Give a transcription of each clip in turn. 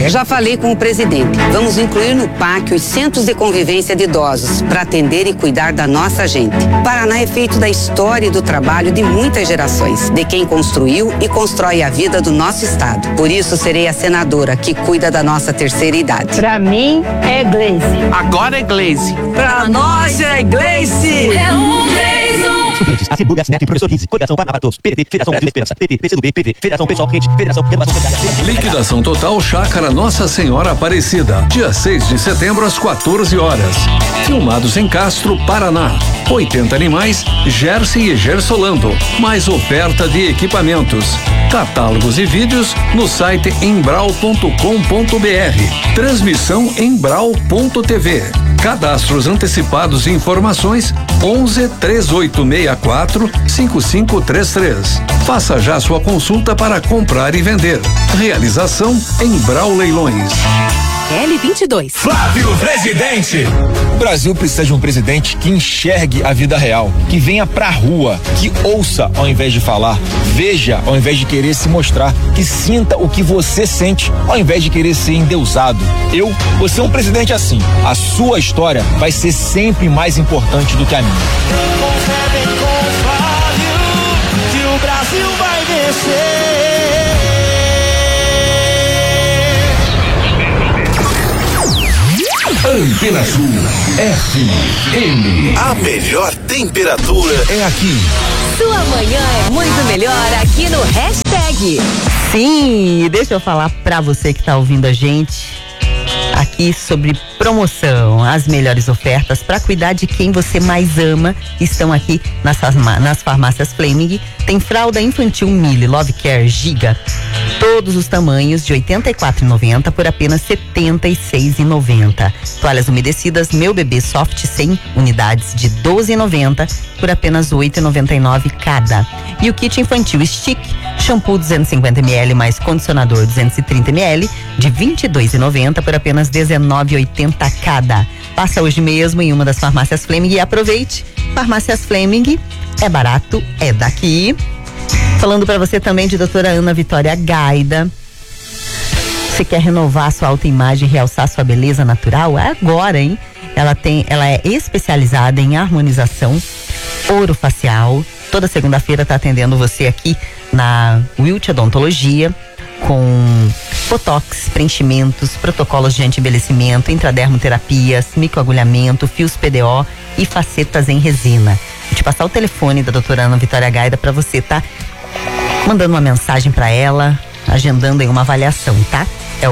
Já falei com o presidente. Vamos incluir no PAC os centros de convivência de idosos para atender e cuidar da nossa gente. Paraná é feito da história e do trabalho de muitas gerações, de quem construiu e constrói a vida do nosso estado. Por isso serei a senadora que cuida da nossa terceira idade. Pra mim é Gleice. Agora é Gleice. Pra nós é Gleice. É um Gleison. Acibu, Gasnet, Professor 15, Coligação Paraná para Todos, PDT, Federação Brasil Esperança, PT, PCdoB, PV, Federação Pessoal Quente, Federação Renovação Solidária. Liquidação total Chácara Nossa Senhora Aparecida, dia 6 de setembro às 14 horas. Filmados em Castro, Paraná. 80 animais, Jersey e Gersolando, mais oferta de equipamentos. Catálogos e vídeos no site embral.com.br. Transmissão embral.tv. Cadastros antecipados e informações 11 3864 5533. Faça já sua consulta para comprar e vender. Realização Embral Leilões. L22. Flávio Presidente. O Brasil precisa de um presidente que enxergue a vida real, que venha pra rua, que ouça ao invés de falar, veja ao invés de querer se mostrar, que sinta o que você sente ao invés de querer ser endeusado. Eu vou ser um presidente assim. A sua história vai ser sempre mais importante do que a minha. Concebem com Flávio que o Brasil vai vencer. Antena Sul FM. A melhor temperatura é aqui. Sua manhã é muito melhor aqui no Hashtag. Sim, deixa eu falar pra você que tá ouvindo a gente aqui sobre promoção. As melhores ofertas para cuidar de quem você mais ama estão aqui nas farmácias Fleming. Tem fralda infantil Mille Love Care Giga, todos os tamanhos, de R$ 84,90 por apenas R$ 76,90. Toalhas umedecidas Meu Bebê Soft 100 unidades de R$ 12,90 por apenas R$ 8,99 cada. E o kit infantil Stick, shampoo 250 ml mais condicionador 230 ml de R$ 22,90 por apenas R$ 19,80 cada. Passa hoje mesmo em uma das farmácias Fleming e aproveite. Farmácias Fleming, é barato, é daqui. Falando para você também de doutora Ana Vitória Gaida. Você quer renovar sua autoimagem, realçar sua beleza natural? É agora, hein? Ela é especializada em harmonização orofacial. Toda segunda-feira tá atendendo você aqui na Wilt Odontologia, com botox, preenchimentos, protocolos de anti-envelhecimento, intradermoterapias, microagulhamento, fios PDO e facetas em resina. Vou te passar o telefone da doutora Ana Vitória Gaida para você tá mandando uma mensagem para ela, agendando aí uma avaliação, tá? É o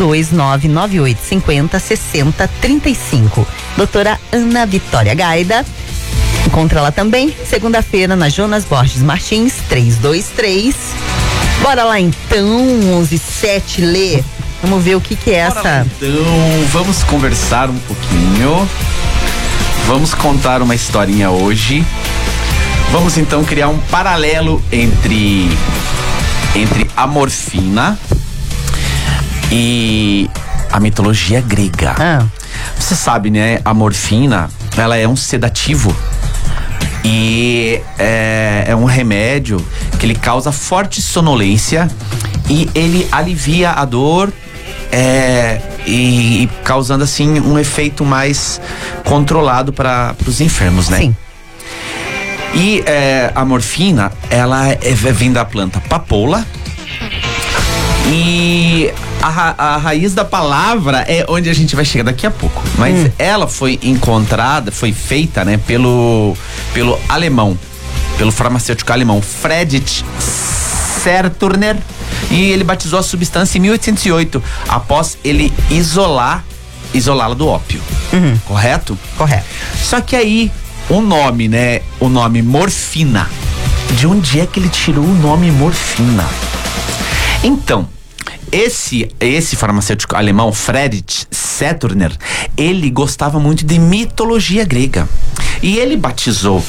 42998506035. Doutora Ana Vitória Gaida. Encontra ela também segunda-feira na Jonas Borges Martins 323. Bora lá então, 11:07, Lê. Vamos ver o que é essa. Então, vamos conversar um pouquinho. Vamos contar uma historinha hoje. Vamos então criar um paralelo entre a morfina e a mitologia grega. Você sabe, né? A morfina, ela é um sedativo. E é um remédio que ele causa forte sonolência e ele alivia a dor e causando assim um efeito mais controlado para os enfermos, né? Sim. E a morfina, ela vem da planta papoula e a raiz da palavra é onde a gente vai chegar daqui a pouco. Mas ela foi encontrada, foi feita, né, pelo alemão, pelo farmacêutico alemão Friedrich Serturner, e ele batizou a substância em 1808, após ele isolá-la do ópio. Correto? Correto. Só que aí, o nome, né, o nome morfina, de onde é que ele tirou o nome morfina? Então, esse farmacêutico alemão, Friedrich Serturner, ele gostava muito de mitologia grega. E ele batizou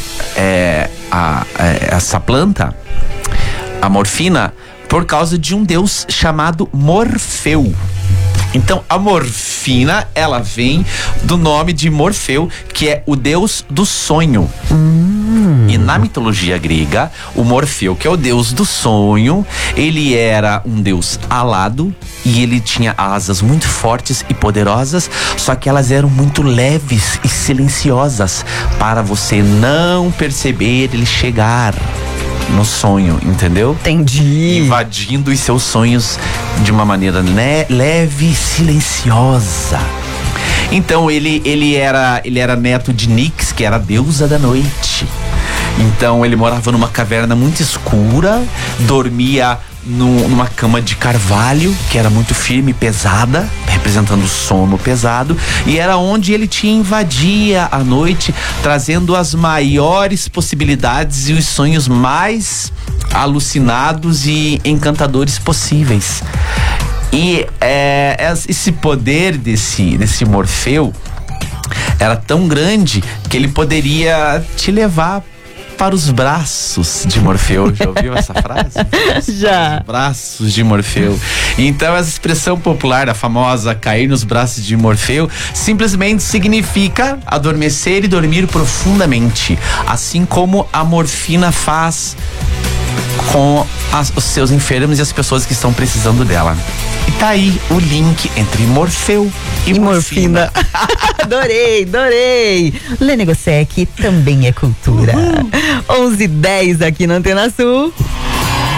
essa planta, a morfina, por causa de um deus chamado Morfeu. Então, a morfina, ela vem do nome de Morfeu, que é o deus do sonho. E na mitologia grega, o Morfeu, que é o deus do sonho, ele era um deus alado e ele tinha asas muito fortes e poderosas, só que elas eram muito leves e silenciosas para você não perceber ele chegar no sonho, entendeu? Entendi. Invadindo os seus sonhos de uma maneira leve e silenciosa. Então ele era neto de Nix, que era a deusa da noite. Então ele morava numa caverna muito escura, dormia numa cama de carvalho, que era muito firme e pesada, representando o sono pesado, e era onde ele te invadia à noite, trazendo as maiores possibilidades e os sonhos mais alucinados e encantadores possíveis. E esse poder desse Morfeu era tão grande que ele poderia te levar para os braços de Morfeu. Já ouviu essa frase? Já. Os braços de Morfeu. Então essa expressão popular, a famosa cair nos braços de Morfeu, simplesmente significa adormecer e dormir profundamente, assim como a morfina faz com os seus enfermos e as pessoas que estão precisando dela. E tá aí o link entre Morfeu e morfina. Adorei. Lê Negosec também é cultura. 11:10 aqui na Antena Sul.